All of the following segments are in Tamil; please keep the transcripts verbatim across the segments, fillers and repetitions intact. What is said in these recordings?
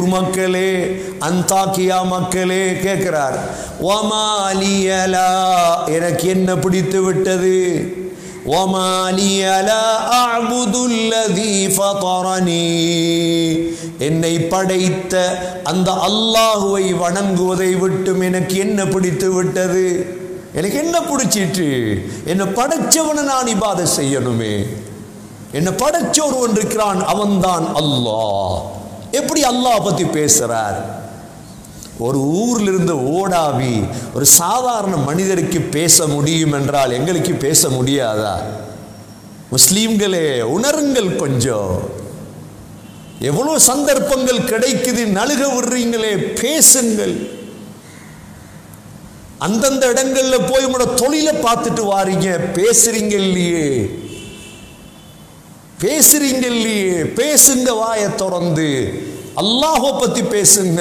ஊர் மக்களே, அந்தாக்கியா மக்களே கேட்கிறார், வமாலியலா, எனக்கு என்ன பிடித்து விட்டது, வமாலியலா அஅ்புதுல்லதீ ஃபதரனி, என்னை படைத்த அந்த அல்லாஹுவை வணங்குவதை விட்டும் எனக்கு என்ன பிடித்து விட்டது, எனக்கு என்ன பிடிச்சிட்டு, என்னை படைச்சவனை நான் இபாதத் செய்யணுமே, என்னை படைச்ச ஒருவன் இருக்கிறான், அவன்தான் அல்லாஹ். எப்படி அல்லாஹ் பத்தி பேசுறார்? ஒரு ஊர்ல இருந்து ஓடாவி ஒரு சாதாரண மனிதருக்கு பேச முடியும் என்றால் எங்களுக்கு பேச முடியாதா? முஸ்லீம்களே உணருங்கள், கொஞ்சம் எவ்வளவு சந்தர்ப்பங்கள் கிடைக்குது, நழுக விடுறீங்களே, பேசுங்கள். அந்தந்த இடங்கள்ல போய் உங்களோட தொழிலை பார்த்துட்டு வாரீங்க, பேசுறீங்க இல்லையே, பேசுறீங்க இல்லையே, பேசுங்க, வாயை திறந்து அல்லாஹ்வை பத்தி பேசுங்க,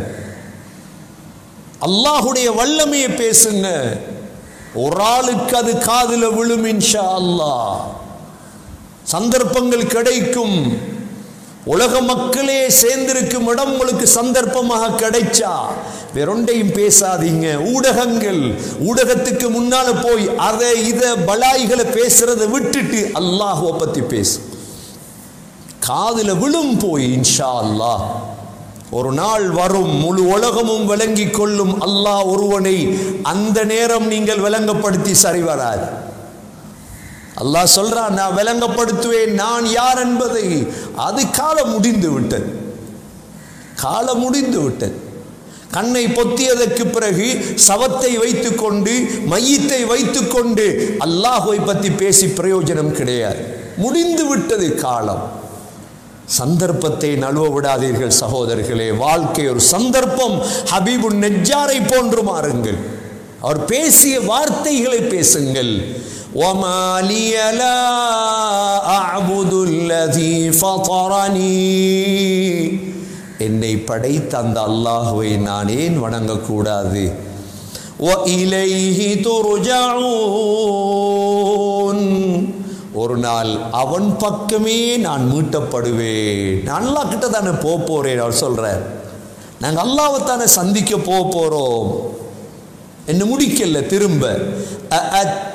அல்லாஹுடைய வல்லமையை பேசுங்க. ஒரு ஆளுக்கு அது காதுல விழும் இன்ஷா அல்லாஹ். சந்தர்ப்பங்கள் கிடைக்கும், உலக மக்களே சேர்ந்திருக்கும் இடம் உங்களுக்கு சந்தர்ப்பமாக கிடைச்சா வேறொண்டையும் பேசாதீங்க. ஊடகங்கள், ஊடகத்துக்கு முன்னால போய் அதை இத பலாய்களை பேசுறதை விட்டுட்டு அல்லாஹ்வை பத்தி பேசு, காதுல விழும் போய் இன்ஷா அல்லாஹ். ஒரு நாள் வரும், முழு உலகமும் விளங்கி கொள்ளும் அல்லாஹ் ஒருவனை. அந்த நேரம் நீங்கள் விளங்கப்படுத்தி சரி வராது. அல்லாஹ் சொல்றான், நான் விளங்கப்படுத்துவேன் நான் யார் என்பதை. அது காலம் முடிந்து விட்டது, காலம் முடிந்து விட்டது. கண்ணை பொத்தியதற்கு பிறகு சவத்தை வைத்துக் கொண்டு, மையத்தை வைத்துக் கொண்டு அல்லாஹ்வை பற்றி பேசி பிரயோஜனம் கிடையாது. முடிந்து விட்டது காலம். சந்தர்ப்பத்தை நழுவ விடாதீர்கள் சகோதரர்களே. வாழ்க்கை ஒரு சந்தர்ப்பம். ஹபீபுன் நஜ்ஜாரை போன்று மாறுங்கள், அவர் பேசிய வார்த்தைகளை பேசுங்கள். وَمَالِيَ لَا أَعْبُدُ الَّذِي فَطَرَنِي, என்னை படைத்த அந்த அல்லாஹ்வை நான் ஏன் வணங்கக்கூடாது? وَإِلَيْهِ تُرْجَعُونَ, ஒரு நாள் அவன் பக்கமே நான் மீட்டப்படுவேன். நான் அல்லாஹ் கிட்ட தானே போக போறேன். அவர் சொல்றார், நாங்கள் அல்லாஹ்வை தானே சந்திக்க போக போறோம். என்ன முடிக்கல திரும்ப.